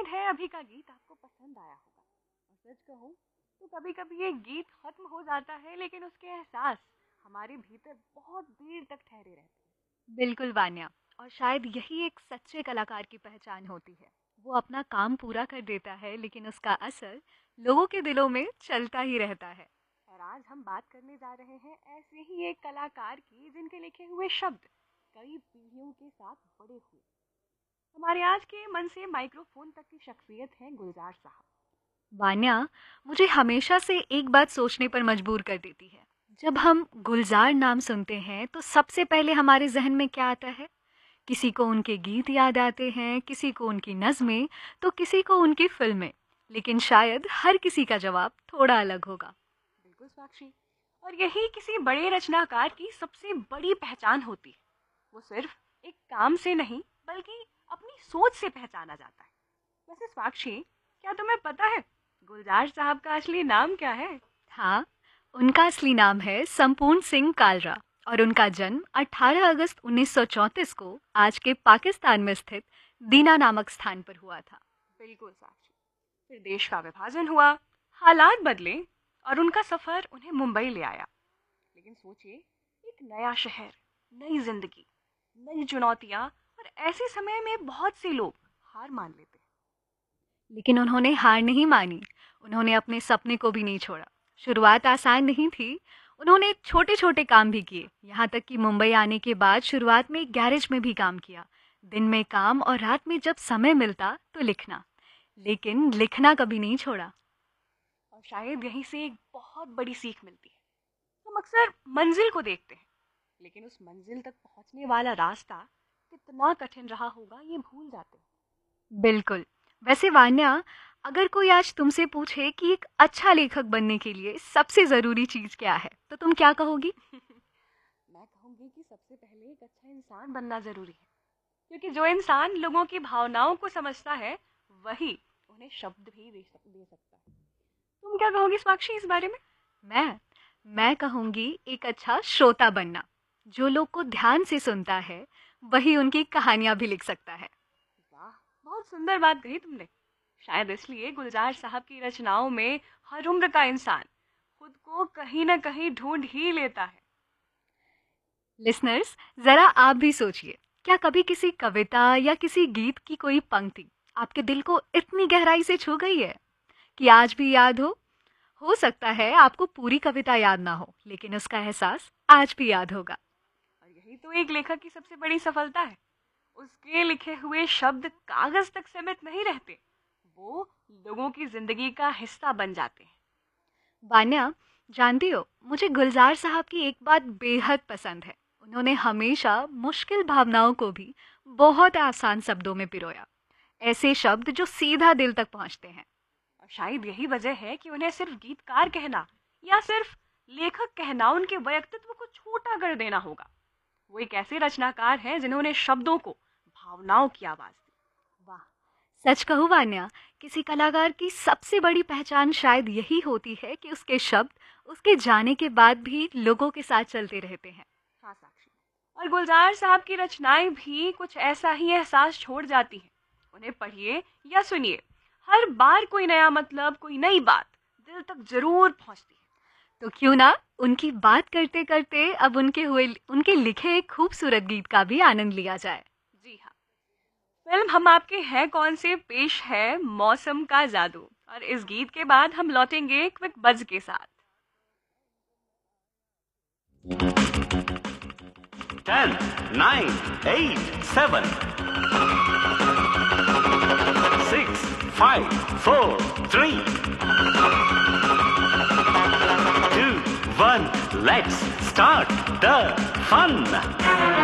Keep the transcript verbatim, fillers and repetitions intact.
उम्मीद है अभी का गीत आपको पसंद आया होगा। और सच कहूँ तो कभी कभी ये गीत खत्म हो जाता है, लेकिन उसके एहसास हमारे भीतर बहुत देर तक ठहरे रहते हैं। बिल्कुल वान्या, और शायद यही एक सच्चे कलाकार की पहचान होती है। वो अपना काम पूरा कर देता है, लेकिन उसका असर लोगों के दिलों में चलता ही रहता है। और आज हम बात करने जा रहे हैं ऐसे ही एक कलाकार की, जिनके लिखे हुए शब्द कई पीढ़ियों के साथ बड़े हुए। हमारे आज के मन से माइक्रोफोन तक की शख्सियत है गुलजार साहब। वान्या, मुझे हमेशा से एक बात सोचने पर मजबूर कर देती है। जब हम गुलजार नाम सुनते हैं तो सबसे पहले हमारे जहन में क्या आता है? किसी को उनके गीत याद आते हैं, किसी को उनकी नज़में, तो किसी को उनकी फिल्में। लेकिन शायद हर किसी का जवाब थोड़ा अलग होगा। बिल्कुल साक्षी, और यही किसी बड़े रचनाकार की सबसे बड़ी पहचान होती है। वो सिर्फ एक काम से नहीं, बल्कि अपनी सोच से पहचाना जाता है। वैसे साक्षी, क्या तुम्हें पता है गुलजार साहब का असली नाम क्या है? हाँ, उनका असली नाम है संपूर्ण सिंह कालरा, और उनका जन्म अठारह अगस्त उन्नीस सौ चौंतीस को आज के पाकिस्तान में स्थित दीना नामक स्थान पर हुआ था। बिल्कुल साक्षी। फिर देश का विभाजन हुआ, हालात बदले, और उनका सफर उन्हें मुंबई ले आया। लेकिन सोचिए, एक नया शहर, नई जिंदगी, नई चुनौतियां, और ऐसे समय में बहुत से लोग हार मान लेते हैं। लेकिन उन्होंने हार नहीं मानी। उन्होंने अपने सपने को भी नहीं छोड़ा। शुरुआत आसान नहीं थी। उन्होंने छोटे छोटे काम भी किए, यहाँ तक कि मुंबई आने के बाद शुरुआत में एक गैरेज में भी काम किया। दिन में काम और रात में जब समय मिलता तो लिखना। लेकिन लिखना कभी नहीं छोड़ा। और शायद यहीं से एक बहुत बड़ी सीख मिलती है। हम अक्सर मंजिल को देखते हैं, लेकिन उस मंजिल तक पहुंचने वाला रास्ता कितना कठिन रहा होगा ये भूल जाते हैं। बिल्कुल। वैसे वान्या, अगर कोई आज तुमसे पूछे कि एक अच्छा लेखक बनने के लिए सबसे जरूरी चीज क्या है, तो तुम क्या कहोगी? मैं कहूंगी कि सबसे पहले एक अच्छा इंसान बनना जरूरी है, क्योंकि जो इंसान लोगों की भावनाओं को समझता है, वही उन्हें शब्द भी दे सक, दे सकता है। तुम क्या कहोगी साक्षी इस बारे में? मैं मैं कहूंगी एक अच्छा श्रोता बनना। जो लोग को ध्यान से सुनता है, वही उनकी कहानियां भी लिख सकता है। वाह, बहुत सुंदर बात कही तुमने। शायद इसलिए गुलजार साहब की रचनाओं में हर उम्र का इंसान खुद को कहीं ना कहीं ढूंढ ही लेता है। लिसनर्स, जरा आप भी सोचिए, क्या कभी किसी कविता या किसी गीत की कोई पंक्ति आपके दिल को इतनी गहराई से छू गई है कि आज भी याद हो? हो सकता है आपको पूरी कविता याद ना हो, लेकिन उसका एहसास आज भी याद होगा। और यही तो एक लेखक की सबसे बड़ी सफलता है। उसके लिखे हुए शब्द कागज तक सीमित नहीं रहते, वो लोगों की जिंदगी का हिस्सा बन जाते हैं। वान्या, जानती हो, मुझे गुलजार साहब की एक बात बेहद पसंद है। उन्होंने हमेशा मुश्किल भावनाओं को भी बहुत आसान शब्दों में पिरोया। ऐसे शब्द जो सीधा दिल तक पहुंचते हैं। और शायद यही वजह है कि उन्हें सिर्फ गीतकार कहना या सिर्फ लेखक कहना उनके व्यक्तित्व को छोटा कर देना होगा। वो एक ऐसे रचनाकार हैं जिन्होंने शब्दों को भावनाओं की आवाज दी। वाह, सच कहूँ वान्या, किसी कलाकार की सबसे बड़ी पहचान शायद यही होती है कि उसके शब्द उसके जाने के बाद भी लोगों के साथ चलते रहते हैं। हाँ साक्षी, और गुलजार साहब की रचनाएं भी कुछ ऐसा ही एहसास छोड़ जाती हैं। उन्हें पढ़िए या सुनिए, हर बार कोई नया मतलब, कोई नई बात दिल तक जरूर पहुंचती है। तो क्यों ना उनकी बात करते करते अब उनके हुए उनके लिखे एक खूबसूरत गीत का भी आनंद लिया जाए। जी हाँ, फिल्म हम आपके हैं कौन से पेश है मौसम का जादू, और इस गीत के बाद हम लौटेंगे क्विक बज के साथ। Ten, nine, eight, seven, six, five, four, three, to, one, let's start the fun.